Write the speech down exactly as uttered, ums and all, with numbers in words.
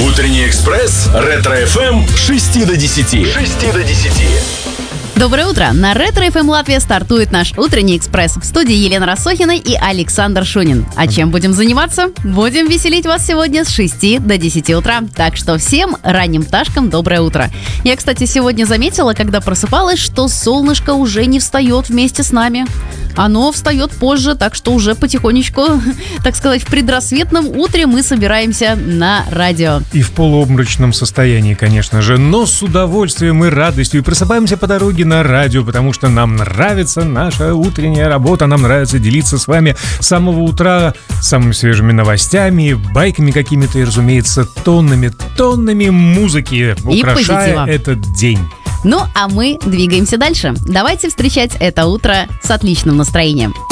Утренний экспресс, Ретро-эф эм с шести до десяти. С шести до десяти. Доброе утро! На Ретро-эф эм Латвия стартует наш утренний экспресс. В студии Елена Рассохина и Александр Шунин. А чем будем заниматься? Будем веселить вас сегодня с шести до десяти утра. Так что всем ранним пташкам доброе утро. Я, кстати, сегодня заметила, когда просыпалась, что солнышко уже не встает вместе с нами. Оно встает позже, так что уже потихонечку, так сказать, в предрассветном утре мы собираемся на радио. И в полуобморочном состоянии, конечно же, но с удовольствием и радостью. И просыпаемся по дороге на радио, потому что нам нравится наша утренняя работа, нам нравится делиться с вами с самого утра самыми свежими новостями, байками какими-то и, разумеется, тоннами, тоннами музыки, украшая этот день. Ну, а мы двигаемся дальше. Давайте встречать это утро с отличным настроением.